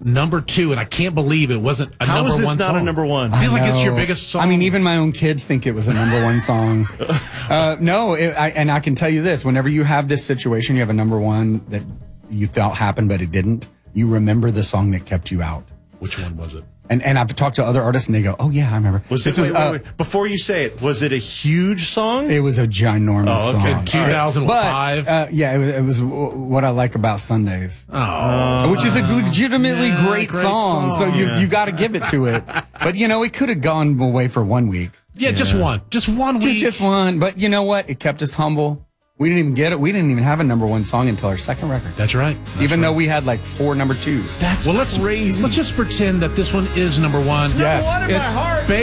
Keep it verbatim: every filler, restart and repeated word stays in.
number two, and I can't believe it wasn't a How number is this one not song. a number one? Feels I like it's your know. biggest song. I mean, even my own kids think it was a number one song. Uh, no, it, I, and I can tell you this: whenever you have this situation, you have a number one that you thought happened, but it didn't. You remember the song that kept you out. Which one was it? And and I've talked to other artists, and they go, "Oh yeah, I remember." Was this this, wait, was wait, uh, wait. Before you say it, was it a huge song? It was a ginormous Oh, okay. song. two thousand five. But, uh, yeah, it was, it was w- what I like about Sundays. Oh. Which is a legitimately Yeah, great, great song, song. so you, Yeah. you got to give it to it. But, you know, it could have gone away for one week. Yeah, just one. Just one week. Just, just one. But you know what? It kept us humble. We didn't even get it. We didn't even have a number one song until our second record. That's right. That's even right. though we had like four number twos. That's well, let's, crazy. Let's just pretend that this one is number one. Yes. One in my It's heart.